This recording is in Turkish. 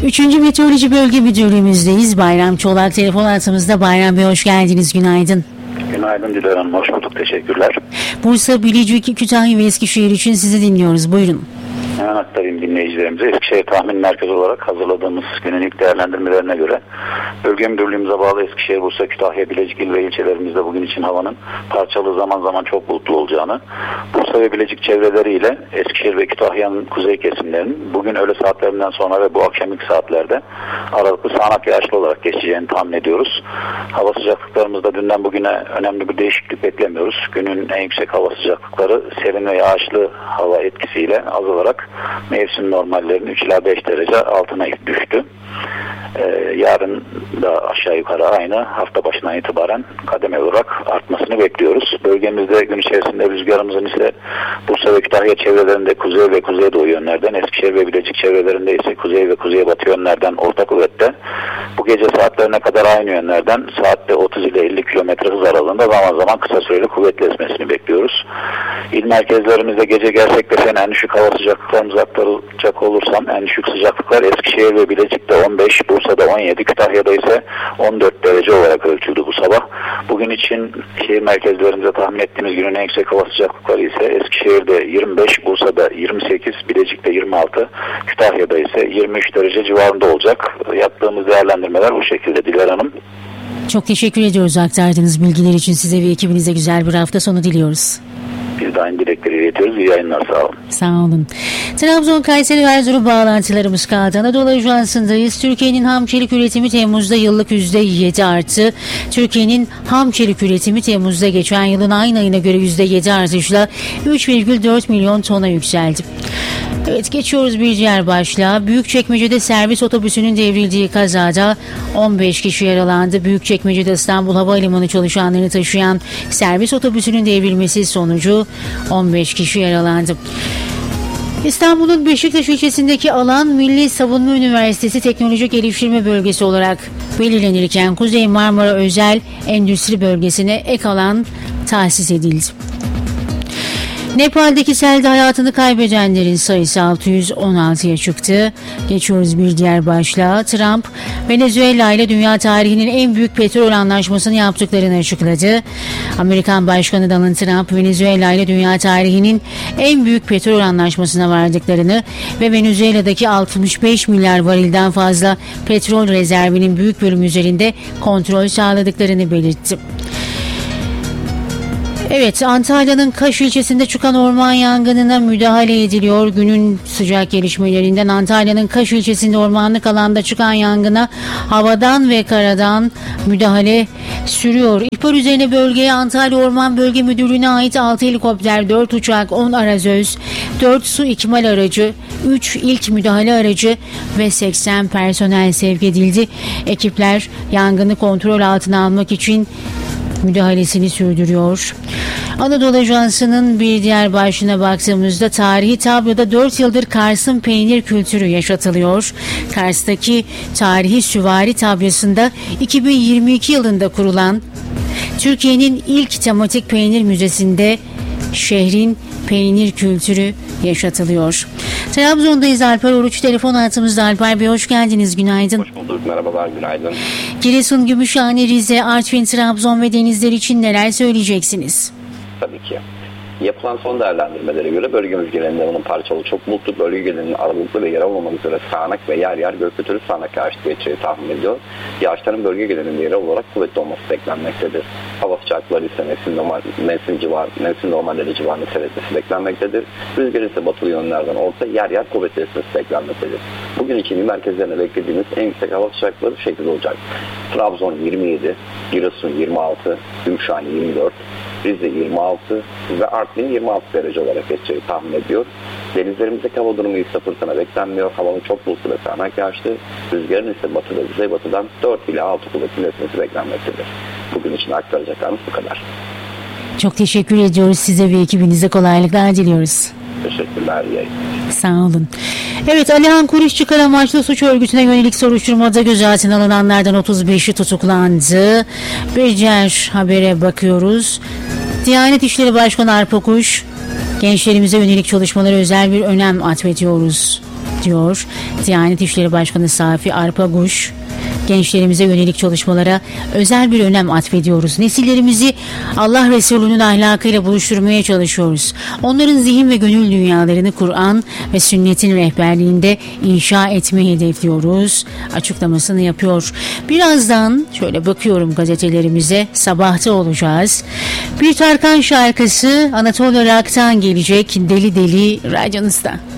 Üçüncü Meteoroloji Bölge Müdürlüğümüzdeyiz. Bayram Çolak telefon hattımızda. Bayram Bey hoş geldiniz. Günaydın. Günaydın Dilan Hanım. Hoş bulduk. Teşekkürler. Bursa, Bilecik, Kütahya ve Eskişehir için sizi dinliyoruz. Buyurun. Hemen aktarayım dinleyicilerimize. Eskişehir Tahmin Merkezi olarak hazırladığımız günün ilk değerlendirmelerine göre bölge müdürlüğümüze bağlı Eskişehir, Bursa, Kütahya, Bilecik il ve ilçelerimizde bugün için havanın parçalı zaman zaman çok bulutlu olacağını, Bursa ve Bilecik çevreleriyle Eskişehir ve Kütahya'nın kuzey kesimlerinin bugün öğle saatlerinden sonra ve bu akşam ilk saatlerde aralıklı sağanak yağışlı olarak geçeceğini tahmin ediyoruz. Hava sıcaklıklarımızda dünden bugüne önemli bir değişiklik beklemiyoruz. Günün en yüksek hava sıcaklıkları serin ve yağışlı hava etkisiyle azalarak mevsim normallerinin 3 ila 5 derece altına düştü. Yarın da aşağı yukarı aynı, hafta başından itibaren kademe olarak artmasını bekliyoruz. Bölgemizde gün içerisinde rüzgarımızın ise Bursa ve Kütahya çevrelerinde kuzey ve kuzeydoğu yönlerden, Eskişehir ve Bilecik çevrelerinde ise kuzey ve kuzeybatı yönlerden orta kuvvette, bu gece saatlerine kadar aynı yönlerden saatte 30 ile 50 km hız aralığında zaman zaman kısa süreli kuvvetli esmesini bekliyoruz. İl merkezlerimizde gece gerçekleşen en düşük hava sıcaklıklarımızı aktaracak olursam, en düşük sıcaklıklar Eskişehir ve Bilecik'te 15, Bursa'da 17, Kütahya'da ise 14 derece olarak ölçüldü bu sabah. Bugün için şehir merkezlerimize tahmin ettiğimiz günün en yüksek hava sıcaklıkları ise Eskişehir'de 25, Bursa'da 28, Bilecik'te 26, Kütahya'da ise 23 derece civarında olacak. Yaptığımız değerlendirmeler bu şekilde Dilan Hanım. Çok teşekkür ediyoruz aktardığınız bilgiler için. Size ve ekibinize güzel bir hafta sonu diliyoruz. Biz de aynı dilekleri iletiyoruz. İyi yayınlar, sağ olun. Sağ olun. Trabzon, Kayseri ve Erzurum bağlantılarımız kaldı. Anadolu Ajansı'ndayız. Türkiye'nin ham çelik üretimi Temmuz'da yıllık %7 arttı. Türkiye'nin ham çelik üretimi Temmuz'da geçen yılın aynı ayına göre %7 artışla 3,4 milyon tona yükseldi. Evet, geçiyoruz bir diğer başlığa. Büyükçekmece'de servis otobüsünün devrildiği kazada 15 kişi yaralandı. Büyükçekmece'de İstanbul Havalimanı çalışanlarını taşıyan servis otobüsünün devrilmesi sonucu 15 kişi yaralandı. İstanbul'un Beşiktaş ilçesindeki alan Milli Savunma Üniversitesi Teknolojik Geliştirme Bölgesi olarak belirlenirken Kuzey Marmara Özel Endüstri Bölgesi'ne ek alan tahsis edildi. Nepal'deki selde hayatını kaybedenlerin sayısı 616'ya çıktı. Geçiyoruz bir diğer başlığa. Trump, Venezuela ile dünya tarihinin en büyük petrol anlaşmasını yaptıklarını açıkladı. Amerikan Başkanı Donald Trump, Venezuela ile dünya tarihinin en büyük petrol anlaşmasına vardıklarını ve Venezuela'daki 65 milyar varilden fazla petrol rezervinin büyük bölümü üzerinde kontrol sağladıklarını belirtti. Evet, Antalya'nın Kaş ilçesinde çıkan orman yangınına müdahale ediliyor. Günün sıcak gelişmelerinden Antalya'nın Kaş ilçesinde ormanlık alanda çıkan yangına havadan ve karadan müdahale sürüyor. İhbar üzerine bölgeye Antalya Orman Bölge Müdürlüğü'ne ait 6 helikopter, 4 uçak, 10 arazöz, 4 su ikmal aracı, 3 ilk müdahale aracı ve 80 personel sevk edildi. Ekipler yangını kontrol altına almak için müdahalesini sürdürüyor. Anadolu Ajansı'nın bir diğer başlığına baktığımızda tarihi tabloda 4 yıldır Kars'ın peynir kültürü yaşatılıyor. Kars'taki tarihi süvari tablosunda 2022 yılında kurulan Türkiye'nin ilk tematik peynir müzesinde şehrin peynir kültürü yaşatılıyor. Trabzon'dayız. Alper Oruç telefon hattımızda. Alper Bey hoş geldiniz. Günaydın. Hoş bulduk. Merhabalar. Günaydın. Giresun, Gümüşhane, Rize, Artvin, Trabzon ve denizler için neler söyleyeceksiniz? Tabii ki. Yapılan son değerlendirmelere göre bölgemiz genelinde onun parçalı çok bulutlu, bölge genelinin aralıklı ve yer olmamak üzere sağanak ve yer yer gökgürültülü sağanak yağış geçeceği tahmin ediyor. Yağışların bölge genelinde yer olarak kuvvetli olması beklenmektedir. Hava sıcaklıkları ise mevsim normalleri civarında seyretmesi beklenmektedir. Rüzgar ise batılı yönlerden orta yer yer kuvvetli esmesi beklenmektedir. Bugün için merkezlerine beklediğimiz en yüksek hava sıcaklıkları bu şekilde olacak. Trabzon 27, Giresun 26, Gümüşhane 24, Rize 26 ve Artvin 26 derece olarak geçeceği tahmin ediyor. Denizlerimizdeki hava durumu ise fırtına beklenmiyor. Havanın çok bulutlu ve sağanak yağışlı. Rüzgarın ise batı ve kuzeybatıdan 4 ile 6 kuvvetli esmesi beklenmektedir. Bugün için aktaracaklarımız bu kadar. Çok teşekkür ediyoruz. Size ve ekibinize kolaylıklar diliyoruz. Teşekkürler. Sağ olun. Evet, Alihan Kuriş çıkar amaçlı suç örgütüne yönelik soruşturmada gözaltına alınanlardan 35'i tutuklandı. Bir diğer habere bakıyoruz. Diyanet İşleri Başkanı Arpa Kuş, gençlerimize yönelik çalışmalara özel bir önem atfediyoruz diyor Diyanet İşleri Başkanı Safi Arpaguş. Gençlerimize yönelik çalışmalara özel bir önem atfediyoruz. Nesillerimizi Allah Resulü'nün ahlakıyla buluşturmaya çalışıyoruz. Onların zihin ve gönül dünyalarını Kur'an ve sünnetin rehberliğinde inşa etmeyi hedefliyoruz açıklamasını yapıyor. Birazdan şöyle bakıyorum gazetelerimize, sabahta olacağız. Bir Tarkan şarkısı Anatolia Rock'tan gelecek, Deli Deli radyonuzda.